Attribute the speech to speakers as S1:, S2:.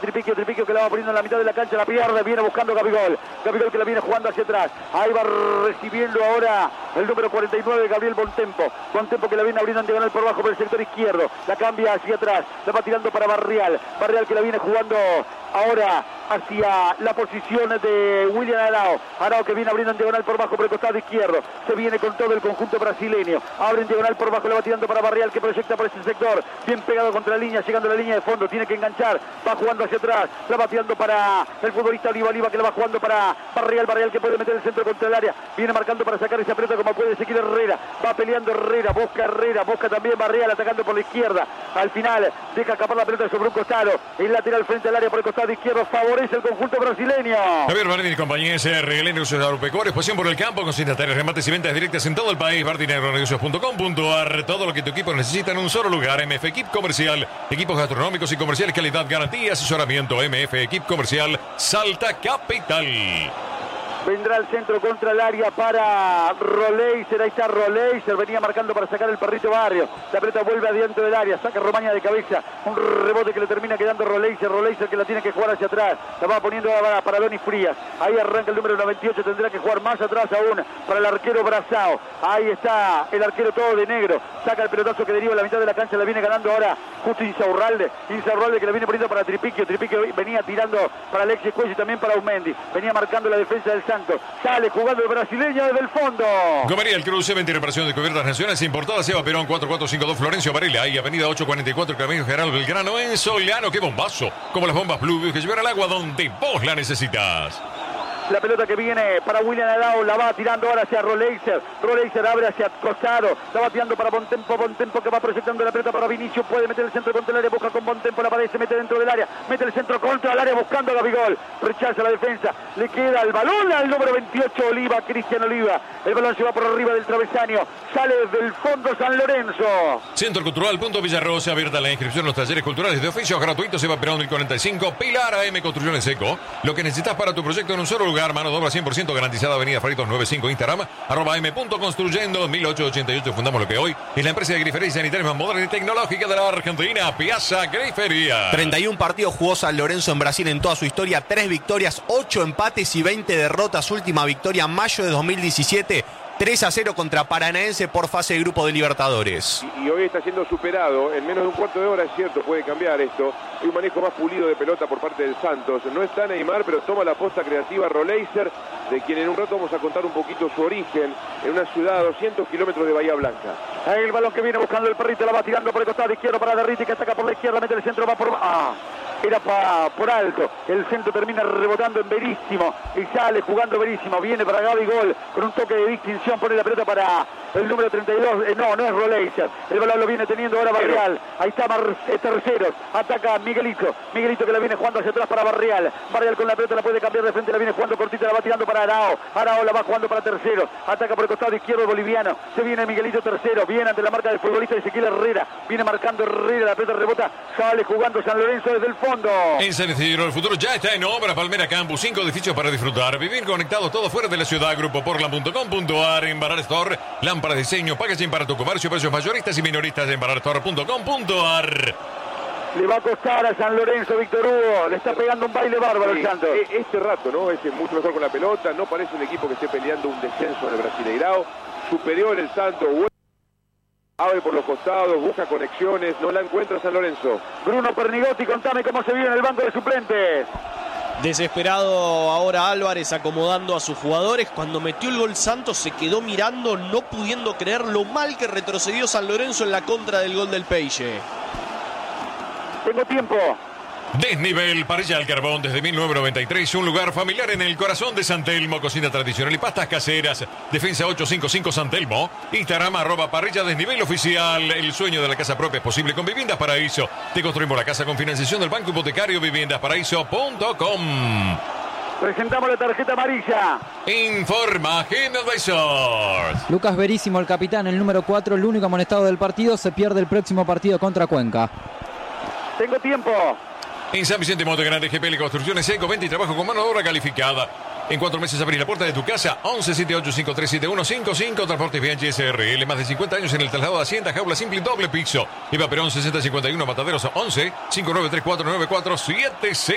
S1: Tripiquio que la va poniendo en la mitad de la cancha, la pierde, viene buscando Gabigol que la viene jugando hacia atrás, ahí va recibiendo ahora el número 49, Gabriel Bontempo que la viene abriendo en diagonal por abajo por el sector izquierdo, la cambia hacia atrás, la va tirando para Barrial que la viene jugando ahora hacia la posición de William Arao que viene abriendo en diagonal por bajo por el costado izquierdo, se viene con todo el conjunto brasileño, abre en diagonal por bajo, le va tirando para Barrial que proyecta por ese sector, bien pegado contra la línea, llegando a la línea de fondo, tiene que enganchar, va jugando hacia atrás, la va tirando para el futbolista Oliva que la va jugando para Barrial que puede meter el centro contra el área, viene marcando para sacar esa pelota como puede Ezequiel Herrera, va peleando Herrera, busca también Barrial atacando por la izquierda, al final deja escapar la pelota sobre un costado, el lateral frente al área por el costado izquierdo, favorece el conjunto brasileño.
S2: Javier Bardini y compañía SRL Negocios Agropecuarios, pasión por el campo, consignatarios, remates y ventas directas en todo el país. Bardinagronegocios.com.ar, todo lo que tu equipo necesita en un solo lugar. MF Equip Comercial, equipos gastronómicos y comerciales, calidad, garantía, asesoramiento. MF Equip Comercial, Salta Capital.
S1: Vendrá el centro contra el área para Roleiser, ahí está Roleiser, venía marcando para sacar el perrito Barrio, la pelota vuelve adentro del área, saca Romaña de cabeza, un rebote que le termina quedando Roleiser que la tiene que jugar hacia atrás, la va poniendo para Doni Frías, ahí arranca el número 98, tendrá que jugar más atrás aún para el arquero Brazao, ahí está el arquero todo de negro, saca el pelotazo que deriva a la mitad de la cancha, la viene ganando ahora justo Insaurralde que la viene poniendo para Tripiquio venía tirando para Alexis Cuello y también para Aumendi, venía marcando la defensa del Santos, sale jugando el brasileño desde el fondo.
S2: Gomería el Cruz, venta y reparación de cubiertas nacionales importadas, Eva Perón 4452 Florencio Varela y avenida 844 Camino General Belgrano en Soliano. ¡Qué bombazo! Como las bombas Blue que llevan al agua donde vos la necesitas.
S1: La pelota que viene para William Arao, la va tirando ahora hacia Roleiser abre hacia costado, la va tirando para Bontempo que va proyectando la pelota para Vinicius, puede meter el centro contra el área, busca con Bontempo, la pared, se mete dentro del área, mete el centro contra el área buscando a Gabigol, rechaza la defensa, le queda el balón al número 28 Cristian Oliva, el balón se va por arriba del travesaño, sale desde el fondo San Lorenzo.
S2: Centro Cultural Punto Villarrosa, abierta la inscripción en los talleres culturales de oficios gratuitos, Eva Perón 1045, Pilar AM Construcciones Seco, lo que necesitas para tu proyecto en un solo lugar. Mano de obra 100% garantizada, avenida Faritos 95, Instagram, @m.construyendo, 1888. Fundamos lo que hoy es la empresa de grifería y sanitaria más moderna y tecnológica de la Argentina, Piazza Grifería.
S3: 31 partidos jugó San Lorenzo en Brasil en toda su historia, 3 victorias, 8 empates y 20 derrotas. Última victoria en mayo de 2017. 3-0 contra Paranaense por fase de grupo de Libertadores.
S4: Y hoy está siendo superado en menos de un cuarto de hora, es cierto, puede cambiar esto. Hay un manejo más pulido de pelota por parte del Santos. No está Neymar, pero toma la posta creativa Roleiser, de quien en un rato vamos a contar un poquito su origen, en una ciudad a 200 kilómetros de Bahía Blanca.
S1: Ahí el balón que viene buscando el perrito, la va tirando por el costado izquierdo para Derriti, que ataca por la izquierda, mete el centro, va por... Era por alto, el centro termina rebotando en Verísimo y sale jugando Verísimo, viene para Gabigol con un toque de distinción, pone la pelota para el número 32, no es Roleiser, el balón lo viene teniendo ahora Barrial, ahí está Terceros, ataca Miguelito que la viene jugando hacia atrás para Barrial con la pelota la puede cambiar de frente, la viene jugando cortita, la va tirando para Arao la va jugando para Terceros, ataca por el costado izquierdo el boliviano, se viene Miguelito Tercero, viene ante la marca del futbolista Ezequiel Herrera, viene marcando Herrera, la pelota rebota, sale jugando San Lorenzo desde el fondo.
S2: En San Isidro el futuro ya está en obra. Palmera Campus, 5 edificios para disfrutar, vivir conectados todo fuera de la ciudad. Grupoportland.com.ar. En Barar Store, lámparas de diseño, packaging para tu comercio, precios mayoristas y minoristas en bararstore.com.ar.
S1: Le va a costar a San Lorenzo, Víctor Hugo, le está pegando un baile bárbaro el Santos.
S4: Este rato, ¿no? Es mucho mejor con la pelota, no parece un equipo que esté peleando un descenso en el Brasileirao. Superior el Santos, abre por los costados, busca conexiones, no la encuentra San Lorenzo.
S1: Bruno Pernigotti, contame cómo se vive en el banco de suplentes.
S5: Desesperado ahora Álvarez acomodando a sus jugadores. Cuando metió el gol Santos se quedó mirando, no pudiendo creer lo mal que retrocedió San Lorenzo en la contra del gol del Peixe.
S1: Tengo tiempo.
S2: Desnivel, parrilla al carbón desde 1993, un lugar familiar en el corazón de San Telmo, cocina tradicional y pastas caseras. Defensa 855 San Telmo, Instagram @parrilla desnivel oficial. El sueño de la casa propia es posible con Viviendas Paraíso. Te construimos la casa con financiación del Banco Hipotecario, viviendasparaíso.com.
S1: Presentamos la tarjeta amarilla.
S2: Informa General Advisors.
S6: Lucas Verísimo, el capitán, el número 4, el único amonestado del partido, se pierde el próximo partido contra Cuenca.
S1: Tengo tiempo.
S2: En San Vicente Montegrande, GPL Construcciones Seco, venta y trabajo con mano de obra calificada. En 4 meses abrís la puerta de tu casa. 1178537155. Transportes Bianchi SRL. Más de 50 años en el traslado de Hacienda. Jaula simple y doble piso. Eva Perón 6051 Mataderos 11 59349476.